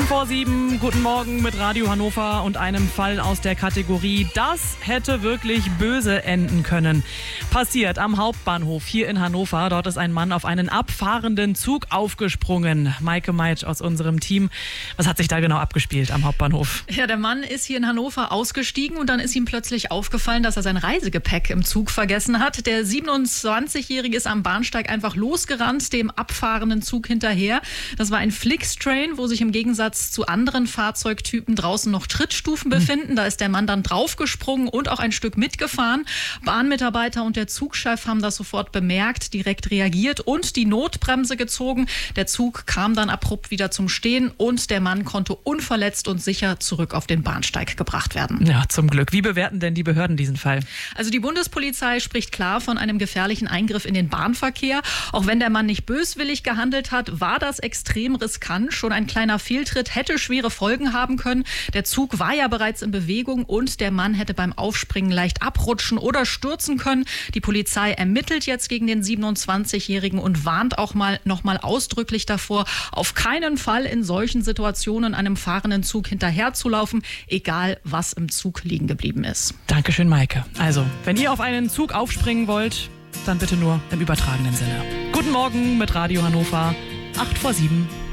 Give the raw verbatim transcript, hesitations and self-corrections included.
vor sieben, guten Morgen mit Radio Hannover und einem Fall aus der Kategorie Das hätte wirklich böse enden können. Passiert am Hauptbahnhof hier in Hannover. Dort ist ein Mann auf einen abfahrenden Zug aufgesprungen. Maike Meitsch aus unserem Team. Was hat sich da genau abgespielt am Hauptbahnhof? Ja, der Mann ist hier in Hannover ausgestiegen und dann ist ihm plötzlich aufgefallen, dass er sein Reisegepäck im Zug vergessen hat. Der siebenundzwanzigjährige ist am Bahnsteig einfach losgerannt, dem abfahrenden Zug hinterher. Das war ein Flixtrain, wo sich im Gegensatz zu anderen Fahrzeugtypen draußen noch Trittstufen befinden. Da ist der Mann dann draufgesprungen und auch ein Stück mitgefahren. Bahnmitarbeiter und der Zugchef haben das sofort bemerkt, direkt reagiert und die Notbremse gezogen. Der Zug kam dann abrupt wieder zum Stehen und der Mann konnte unverletzt und sicher zurück auf den Bahnsteig gebracht werden. Ja, zum Glück. Wie bewerten denn die Behörden diesen Fall? Also die Bundespolizei spricht klar von einem gefährlichen Eingriff in den Bahnverkehr. Auch wenn der Mann nicht böswillig gehandelt hat, war das extrem riskant. Schon ein kleiner Fehltritt hätte schwere Folgen haben können. Der Zug war ja bereits in Bewegung und der Mann hätte beim Aufspringen leicht abrutschen oder stürzen können. Die Polizei ermittelt jetzt gegen den siebenundzwanzigjährigen und warnt auch mal noch mal ausdrücklich davor, auf keinen Fall in solchen Situationen einem fahrenden Zug hinterherzulaufen, egal was im Zug liegen geblieben ist. Dankeschön, Maike. Also, wenn ihr auf einen Zug aufspringen wollt, dann bitte nur im übertragenen Sinne. Guten Morgen mit Radio Hannover, acht vor sieben.